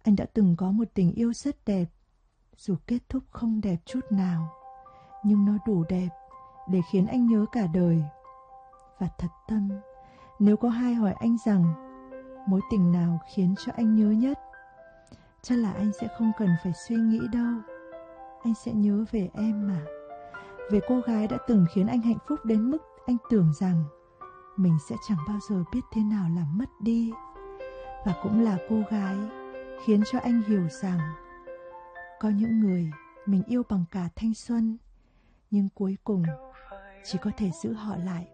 Anh đã từng có một tình yêu rất đẹp, dù kết thúc không đẹp chút nào, nhưng nó đủ đẹp để khiến anh nhớ cả đời. Và thật tâm, nếu có ai hỏi anh rằng mối tình nào khiến cho anh nhớ nhất, chắc là anh sẽ không cần phải suy nghĩ đâu. Anh sẽ nhớ về em mà. Về cô gái đã từng khiến anh hạnh phúc đến mức anh tưởng rằng mình sẽ chẳng bao giờ biết thế nào là mất đi. Và cũng là cô gái khiến cho anh hiểu rằng có những người mình yêu bằng cả thanh xuân, nhưng cuối cùng chỉ có thể giữ họ lại